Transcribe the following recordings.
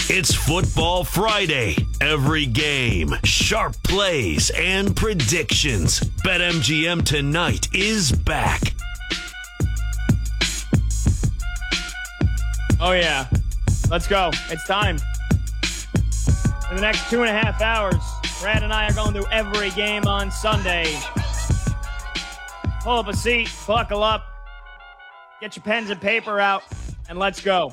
It's Football Friday. Every game, sharp plays, and predictions. BetMGM tonight is back. Oh, yeah. Let's go. It's time. In the next 2.5 hours, Brad and I are going through every game on Sunday. Pull up a seat, buckle up, get your pens and paper out, and let's go.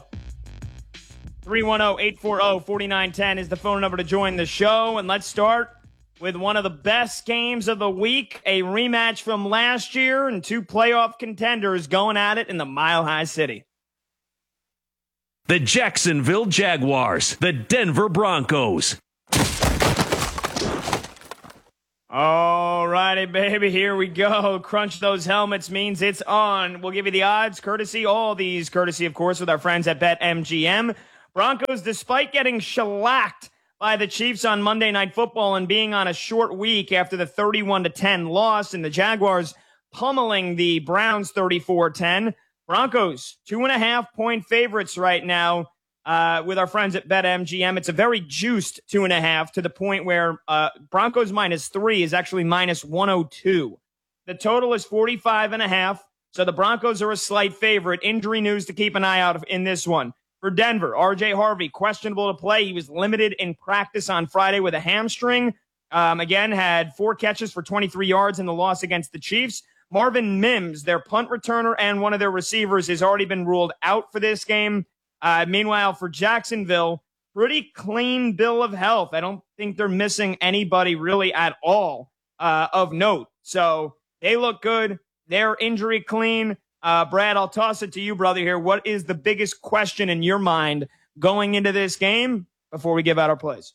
310-840-4910 is the phone number to join the show. And let's start with one of the best games of the week, a rematch from last year, and two playoff contenders going at it in the Mile High City. The Jacksonville Jaguars, the Denver Broncos. All righty, baby, here we go. Crunch those helmets means it's on. We'll give you the odds, all these courtesy, of course, with our friends at BetMGM. Broncos, despite getting shellacked by the Chiefs on Monday Night Football and being on a short week after the 31-10 loss, and the Jaguars pummeling the Browns 34-10, Broncos 2.5-point favorites right now with our friends at BetMGM. It's a very juiced 2.5 to the point where Broncos -3 is actually -102. The total is 45.5, so the Broncos are a slight favorite. Injury news to keep an eye out in this one. For Denver, R.J. Harvey, questionable to play. He was limited in practice on Friday with a hamstring. Again, had 4 catches for 23 yards in the loss against the Chiefs. Marvin Mims, their punt returner and one of their receivers, has already been ruled out for this game. Meanwhile, for Jacksonville, pretty clean bill of health. I don't think they're missing anybody really at all of note. So they look good. They're injury clean. Brad, I'll toss it to you, brother, here. What is the biggest question in your mind going into this game before we give out our plays?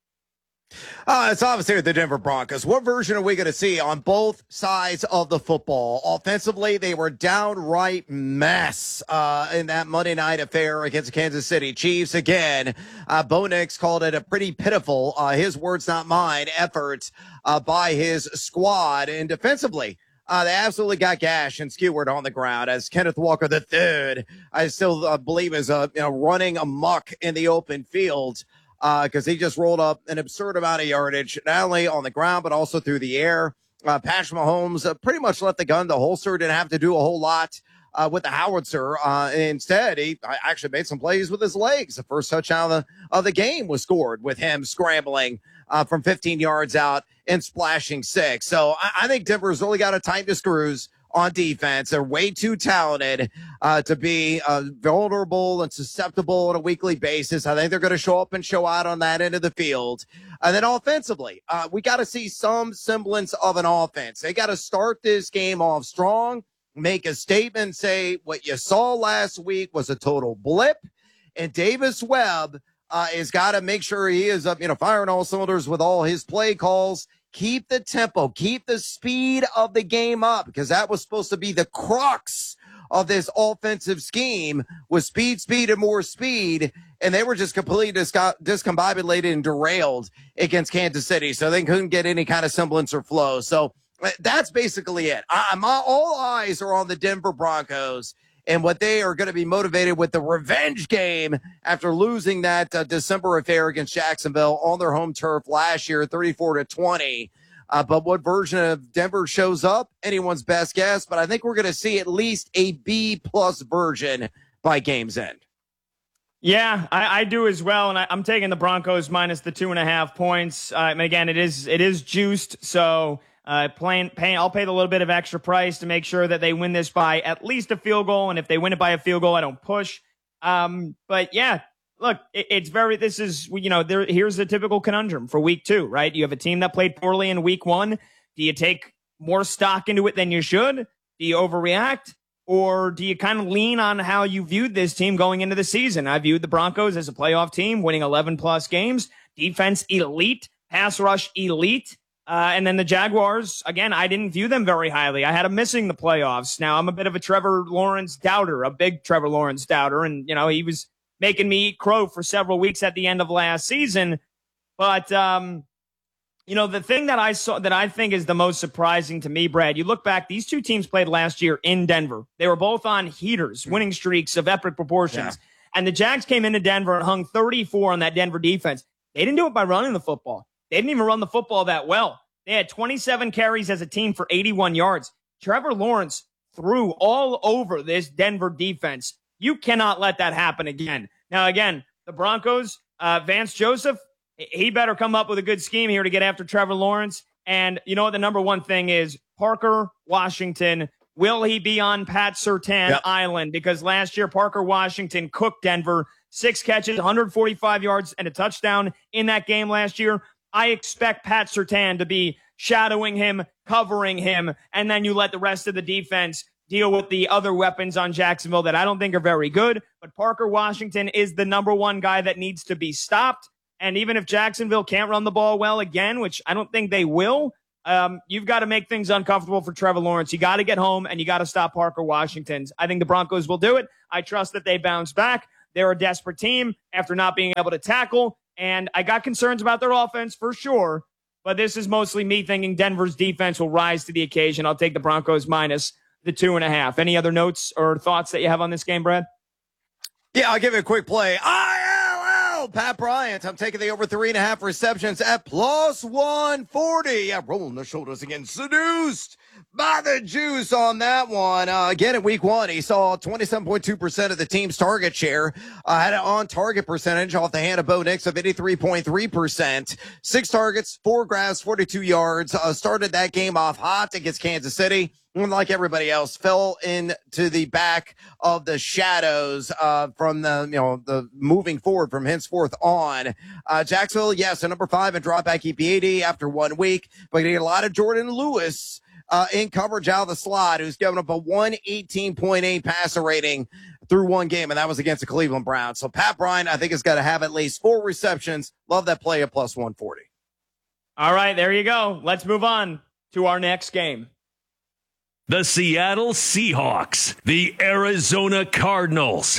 It's obviously the Denver Broncos. What version are we going to see on both sides of the football? Offensively, they were downright mess in that Monday night affair against the Kansas City Chiefs. Again, Bo Nix called it a pretty pitiful, his words not mine, effort by his squad. And defensively, they absolutely got gashed and skewered on the ground as Kenneth Walker III, I still believe, is running amok in the open field because he just rolled up an absurd amount of yardage, not only on the ground but also through the air. Patrick Mahomes pretty much let the gun to holster, didn't have to do a whole lot with the howitzer. Instead, he actually made some plays with his legs. The first touchdown of the game was scored with him scrambling from 15 yards out and splashing 6. So I think Denver's really got to tighten the screws on defense. They're way too talented to be vulnerable and susceptible on a weekly basis. I think they're going to show up and show out on that end of the field. And then offensively, we got to see some semblance of an offense. They got to start this game off strong, make a statement, say what you saw last week was a total blip. And Davis Webb has got to make sure he is firing all cylinders with all his play calls. Keep the tempo, keep the speed of the game up, because that was supposed to be the crux of this offensive scheme, was speed, and more speed. And they were just completely discombobulated and derailed against Kansas City. So they couldn't get any kind of semblance or flow. So that's basically it. All eyes are on the Denver Broncos and what they are going to be motivated with, the revenge game after losing that December affair against Jacksonville on their home turf last year, 34-20. But what version of Denver shows up, anyone's best guess. But I think we're going to see at least a B-plus version by game's end. Yeah, I do as well, and I'm taking the Broncos minus the 2.5 points. Again, it is juiced, so I'll pay the little bit of extra price to make sure that they win this by at least a field goal. And if they win it by a field goal, I don't push. But yeah, look, here's the typical conundrum for week 2, right? You have a team that played poorly in week 1. Do you take more stock into it than you should? Do you overreact? Or do you kind of lean on how you viewed this team going into the season? I viewed the Broncos as a playoff team, winning 11 plus games, defense elite, pass rush elite. And then the Jaguars, again, I didn't view them very highly. I had them missing the playoffs. Now, I'm a bit of a Trevor Lawrence doubter, a big Trevor Lawrence doubter. And, he was making me eat crow for several weeks at the end of last season. But, the thing that I saw that I think is the most surprising to me, Brad, you look back, these two teams played last year in Denver. They were both on heaters, winning streaks of epic proportions. And the Jags came into Denver and hung 34 on that Denver defense. They didn't do it by running the football. They didn't even run the football that well. They had 27 carries as a team for 81 yards. Trevor Lawrence threw all over this Denver defense. You cannot let that happen again. Now, again, the Broncos, Vance Joseph, he better come up with a good scheme here to get after Trevor Lawrence. And you know what the number one thing is? Parker Washington. Will he be on Pat Surtain Island? Because last year, Parker Washington cooked Denver. 6 catches, 145 yards, and a touchdown in that game last year. I expect Pat Surtain to be shadowing him, covering him, and then you let the rest of the defense deal with the other weapons on Jacksonville that I don't think are very good. But Parker Washington is the number one guy that needs to be stopped. And even if Jacksonville can't run the ball well again, which I don't think they will, you've got to make things uncomfortable for Trevor Lawrence. You got to get home, and you got to stop Parker Washington. I think the Broncos will do it. I trust that they bounce back. They're a desperate team after not being able to tackle. And I got concerns about their offense for sure, but this is mostly me thinking Denver's defense will rise to the occasion. I'll take the Broncos minus the 2.5. Any other notes or thoughts that you have on this game, Brad? Yeah, I'll give it a quick play. ILL, Pat Bryant. I'm taking the over 3.5 receptions at plus 140. Yeah, rolling the shoulders again. Seduced by the juice on that one. Again, in week 1, he saw 27.2% of the team's target share. Had an on-target percentage off the hand of Bo Nix of 83.3%. 6 targets, 4 grabs, 42 yards. Started that game off hot against Kansas City. And like everybody else, fell into the back of the shadows from the moving forward from henceforth on. Jacksonville, yes, a number 5 and drop back EP80 after 1 week, but getting a lot of Jordan Lewis in coverage out of the slot, who's given up a 118.8 passer rating through 1 game, and that was against the Cleveland Browns. So Pat Bryant, I think, is going to have at least 4 receptions. Love that play at plus 140. All right, there you go. Let's move on to our next game. The Seattle Seahawks, the Arizona Cardinals.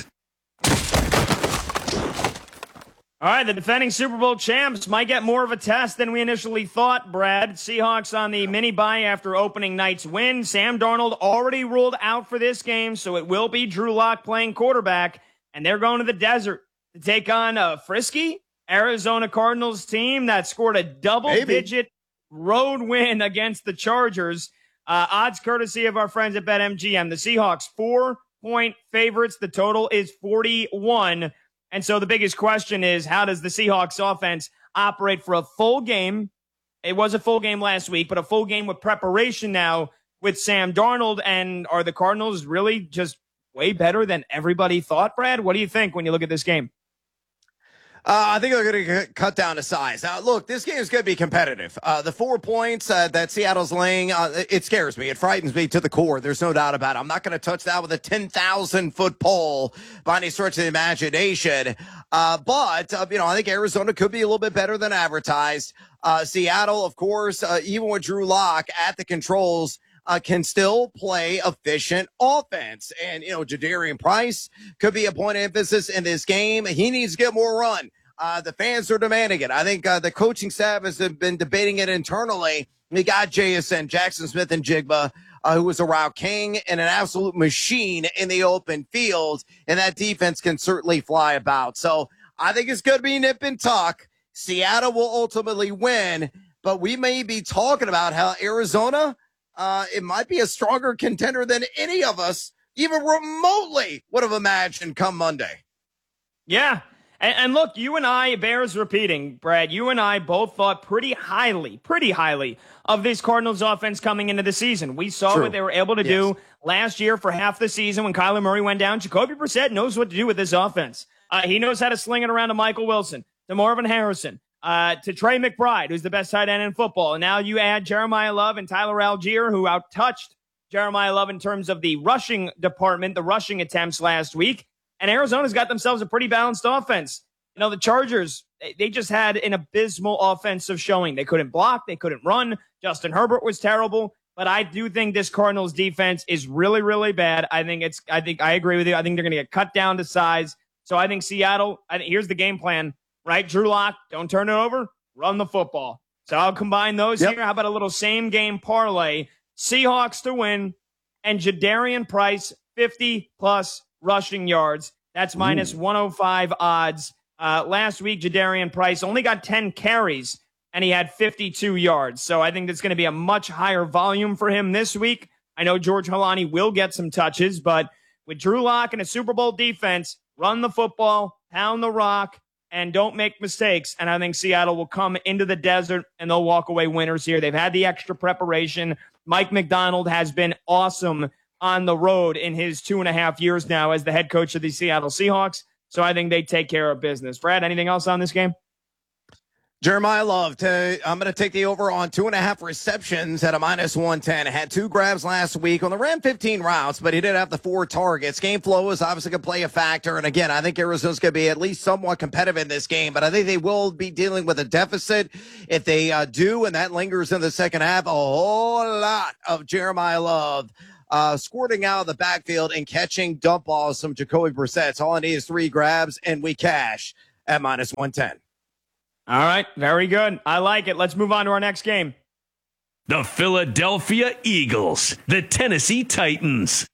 All right, the defending Super Bowl champs might get more of a test than we initially thought, Brad. Seahawks on the mini-bye after opening night's win. Sam Darnold already ruled out for this game, so it will be Drew Lock playing quarterback, and they're going to the desert to take on a frisky Arizona Cardinals team that scored a double-digit road win against the Chargers. Odds courtesy of our friends at BetMGM. The Seahawks, 4-point favorites. The total is 41. And so the biggest question is, how does the Seahawks offense operate for a full game? It was a full game last week, but a full game with preparation now with Sam Darnold. And are the Cardinals really just way better than everybody thought, Brad? What do you think when you look at this game? I think they're going to cut down to size. Now, look, this game is going to be competitive. The 4 points that Seattle's laying, it scares me. It frightens me to the core. There's no doubt about it. I'm not going to touch that with a 10,000-foot pole by any stretch of the imagination. But I think Arizona could be a little bit better than advertised. Seattle, of course, even with Drew Lock at the controls, can still play efficient offense. And, Jadarian Price could be a point of emphasis in this game. He needs to get more run. The fans are demanding it. I think the coaching staff has been debating it internally. We got JSN, Jackson Smith and Jigba, who was a route king and an absolute machine in the open field. And that defense can certainly fly about. So I think it's going to be nip and tuck. Seattle will ultimately win, but we may be talking about how Arizona, it might be a stronger contender than any of us even remotely would have imagined come Monday. Yeah. And look, you and I, bears repeating, Brad, you and I both thought pretty highly of this Cardinals offense coming into the season. We saw what they were able to do last year for half the season when Kyler Murray went down. Jacoby Brissett knows what to do with this offense. He knows how to sling it around to Michael Wilson, to Marvin Harrison, to Trey McBride, who's the best tight end in football. And now you add Jeremiah Love and Tyler Algier, who outtouched Jeremiah Love in terms of the rushing department, the rushing attempts last week. And Arizona's got themselves a pretty balanced offense. The Chargers, they just had an abysmal offensive showing. They couldn't block. They couldn't run. Justin Herbert was terrible. But I do think this Cardinals defense is really, really bad. I agree with you. I think they're going to get cut down to size. So I think Seattle, here's the game plan, right? Drew Lock, don't turn it over, run the football. So I'll combine those here. How about a little same game parlay? Seahawks to win and Jadarian Price, 50 plus rushing yards. That's minus 105 odds. Last week, Jadarian Price only got 10 carries, and he had 52 yards. So I think that's going to be a much higher volume for him this week. I know George Holani will get some touches, but with Drew Lock and a Super Bowl defense, run the football, pound the rock, and don't make mistakes. And I think Seattle will come into the desert and they'll walk away winners here. They've had the extra preparation. Mike McDonald has been awesome on the road in his 2.5 years now as the head coach of the Seattle Seahawks. So I think they take care of business. Brad, anything else on this game? Jeremiah Love, I'm going to take the over on 2.5 receptions at a minus 110. Had 2 grabs last week. On the ran 15 routes, but he did have the 4 targets. Game flow is obviously going to play a factor. And again, I think Arizona's going to be at least somewhat competitive in this game, but I think they will be dealing with a deficit. If they do, and that lingers in the second half, a whole lot of Jeremiah Love squirting out of the backfield and catching dump balls from Jacoby Brissett. All I need is 3 grabs, and we cash at minus 110. All right, very good. I like it. Let's move on to our next game. The Philadelphia Eagles, the Tennessee Titans.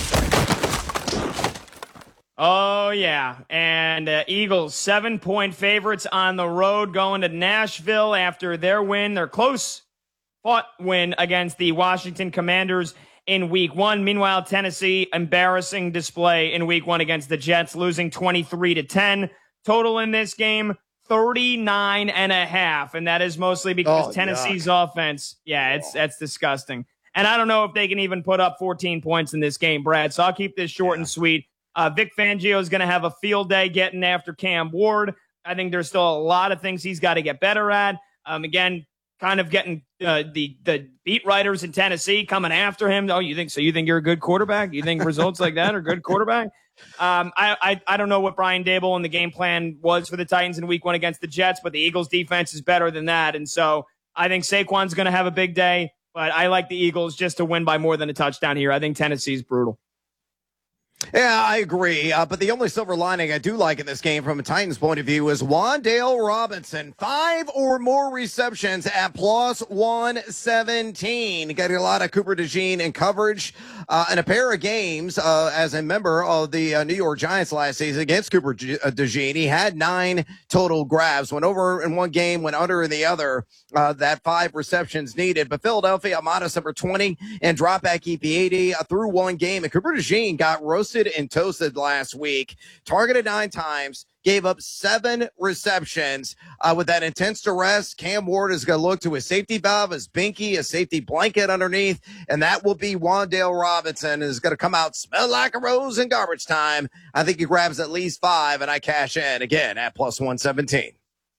Oh, yeah. And Eagles, 7-point favorites on the road going to Nashville after their win, their close-fought win against the Washington Commanders in Week 1. Meanwhile, Tennessee, embarrassing display in Week 1 against the Jets, losing 23-10. Total in this game, 39.5, and that is mostly because Tennessee's offense, that's disgusting. And I don't know if they can even put up 14 points in this game, Brad, so I'll keep this short and sweet. Vic Fangio is going to have a field day getting after Cam Ward. I think there's still a lot of things he's got to get better at. Again, kind of getting the beat writers in Tennessee coming after him. Oh, you think you're a good quarterback? You think results like that are good quarterback? I don't know what Brian Daboll and the game plan was for the Titans in Week 1 against the Jets, but the Eagles defense is better than that. And so I think Saquon's going to have a big day, but I like the Eagles just to win by more than a touchdown here. I think Tennessee's brutal. Yeah, I agree. But the only silver lining I do like in this game from a Titans point of view is Wan'Dale Robinson. 5 or more receptions at plus 117. Getting a lot of Cooper DeJean in coverage in a pair of games as a member of the New York Giants last season against Cooper DeJean. He had 9 total grabs. Went over in one game, went under in the other. That 5 receptions needed. But Philadelphia, minus number 20 and drop back EP80 through one game. And Cooper DeJean got roasted and toasted last week, targeted 9 times, gave up 7 receptions. With that intense duress, Cam Ward is going to look to his safety valve, his binky, a safety blanket underneath, and that will be Wan'Dale Robinson is going to come out, smell like a rose in garbage time. I think he grabs at least 5, and I cash in again at plus 117.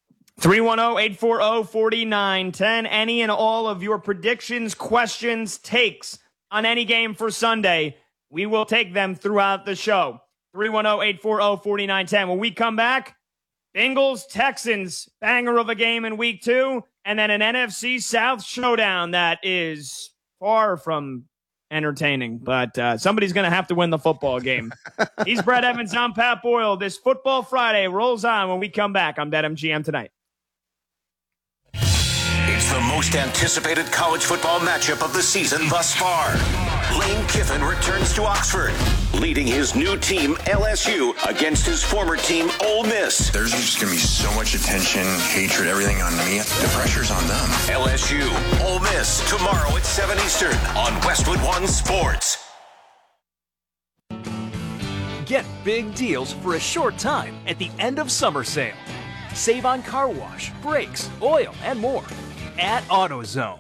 310-840-4910. Any and all of your predictions, questions, takes on any game for Sunday, we will take them throughout the show. 310-840-4910. When we come back, Bengals, Texans, banger of a game in Week 2, and then an NFC South showdown that is far from entertaining, but somebody's going to have to win the football game. He's Brad Evans. I'm Pat Boyle. This Football Friday rolls on when we come back on BetMGM tonight. It's the most anticipated college football matchup of the season thus far. Lane Kiffin returns to Oxford, leading his new team, LSU, against his former team, Ole Miss. There's just going to be so much attention, hatred, everything on me. The pressure's on them. LSU, Ole Miss, tomorrow at 7 Eastern on Westwood One Sports. Get big deals for a short time at the end of summer sale. Save on car wash, brakes, oil, and more at AutoZone.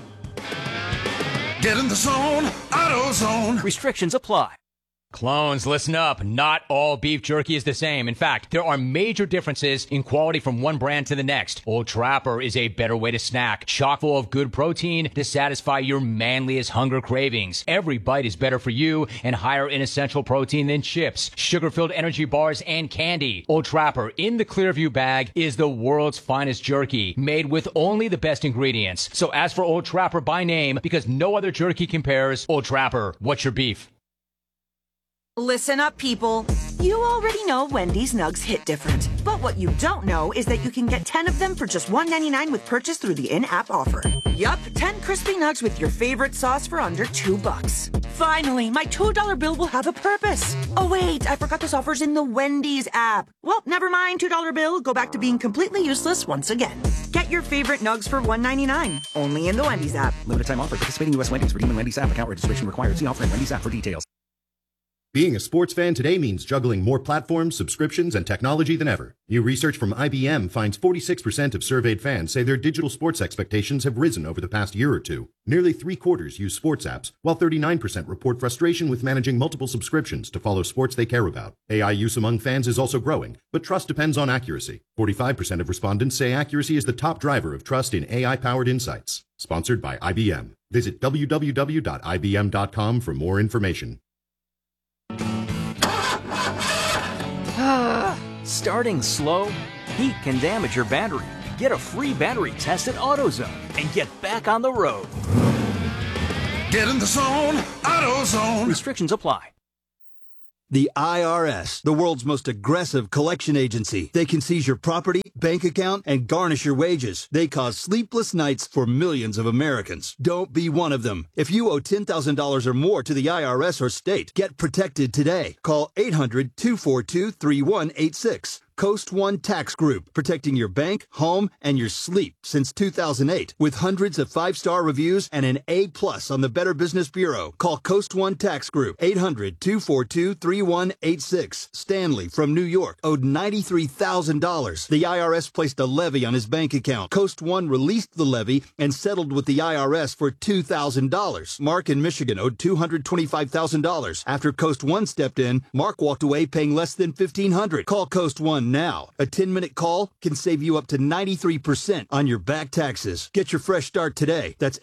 Get in the zone, AutoZone. Restrictions apply. Clones, listen up. Not all beef jerky is the same. In fact, there are major differences in quality from one brand to the next. Old Trapper is a better way to snack, chock full of good protein to satisfy your manliest hunger cravings. Every bite is better for you and higher in essential protein than chips, sugar-filled energy bars, and candy. Old Trapper in the Clearview bag is the world's finest jerky, made with only the best ingredients. So ask for Old Trapper by name because no other jerky compares. Old Trapper, what's your beef? Listen up, people. You already know Wendy's Nugs hit different. But what you don't know is that you can get 10 of them for just $1.99 with purchase through the in-app offer. Yup, 10 crispy nugs with your favorite sauce for under $2. Finally, my $2 bill will have a purpose. Oh, wait, I forgot this offer's in the Wendy's app. Well, never mind, $2 bill. Go back to being completely useless once again. Get your favorite nugs for $1.99, only in the Wendy's app. Limited time offer. Participating U.S. Wendy's. Redeem in Wendy's app. Account registration required. See offer in Wendy's app for details. Being a sports fan today means juggling more platforms, subscriptions, and technology than ever. New research from IBM finds 46% of surveyed fans say their digital sports expectations have risen over the past year or two. Nearly 3/4 use sports apps, while 39% report frustration with managing multiple subscriptions to follow sports they care about. AI use among fans is also growing, but trust depends on accuracy. 45% of respondents say accuracy is the top driver of trust in AI-powered insights. Sponsored by IBM. Visit www.ibm.com for more information. Starting slow? Heat can damage your battery. Get a free battery test at AutoZone and get back on the road. Get in the zone, AutoZone. Restrictions apply. The IRS, the world's most aggressive collection agency. They can seize your property, bank account, and garnish your wages. They cause sleepless nights for millions of Americans. Don't be one of them. If you owe $10,000 or more to the IRS or state, get protected today. Call 800-242-3186. Coast One Tax Group, protecting your bank, home, and your sleep since 2008. With hundreds of 5-star reviews and an A+ on the Better Business Bureau. Call Coast One Tax Group, 800-242-3186. Stanley from New York owed $93,000. The IRS placed a levy on his bank account. Coast One released the levy and settled with the IRS for $2,000. Mark in Michigan owed $225,000. After Coast One stepped in, Mark walked away paying less than $1,500. Call Coast One now. A 10-minute call can save you up to 93% on your back taxes. Get your fresh start today. That's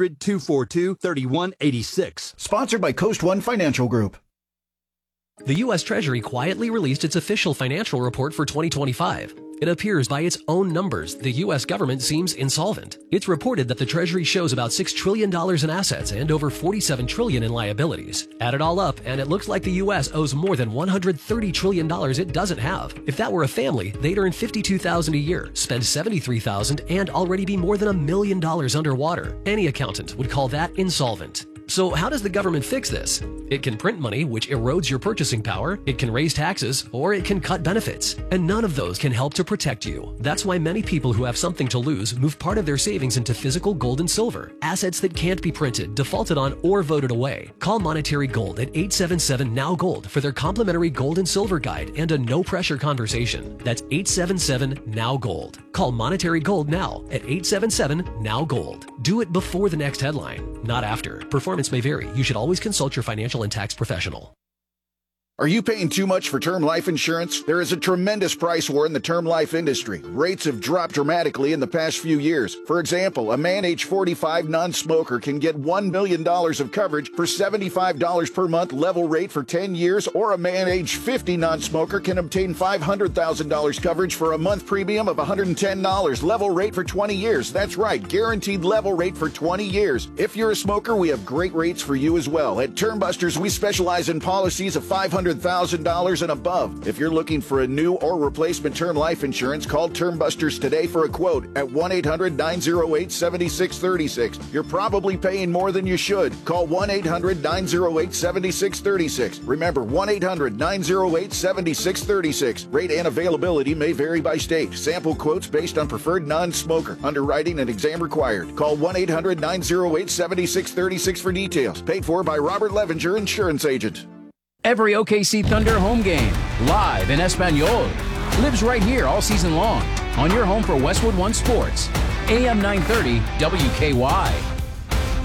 800-242-3186. Sponsored by Coast One Financial Group. The U.S. Treasury quietly released its official financial report for 2025. It appears by its own numbers, the U.S. government seems insolvent. It's reported that the Treasury shows about $6 trillion in assets and over $47 trillion in liabilities. Add it all up, and it looks like the U.S. owes more than $130 trillion it doesn't have. If that were a family, they'd earn $52,000 a year, spend $73,000, and already be more than $1 million underwater. Any accountant would call that insolvent. So how does the government fix this? It can print money, which erodes your purchasing power, it can raise taxes, or it can cut benefits. And none of those can help to protect you. That's why many people who have something to lose move part of their savings into physical gold and silver, assets that can't be printed, defaulted on, or voted away. Call Monetary Gold at 877-NOW-GOLD for their complimentary gold and silver guide and a no-pressure conversation. That's 877-NOW-GOLD. Call Monetary Gold now at 877-NOW-GOLD. Do it before the next headline, not after. Performance may vary. You should always consult your financial and tax professional. Are you paying too much for term life insurance? There is a tremendous price war in the term life industry. Rates have dropped dramatically in the past few years. For example, a man age 45 non-smoker can get $1 million of coverage for $75 per month level rate for 10 years, or a man age 50 non-smoker can obtain $500,000 coverage for a month premium of $110 level rate for 20 years. That's right, guaranteed level rate for 20 years. If you're a smoker, we have great rates for you as well. At Term Busters, we specialize in policies of $500,000 and above. If you're looking for a new or replacement term life insurance, call Term Busters today for a quote at 1-800-908-7636. You're probably paying more than you should. Call 1-800-908-7636. Remember, 1-800-908-7636. Rate and availability may vary by state. Sample quotes based on preferred non-smoker. Underwriting and exam required. Call 1-800-908-7636 for details. Paid for by Robert Levinger, Insurance Agent. Every OKC Thunder home game, live in Espanol, lives right here all season long on your home for Westwood One Sports, AM 930 WKY.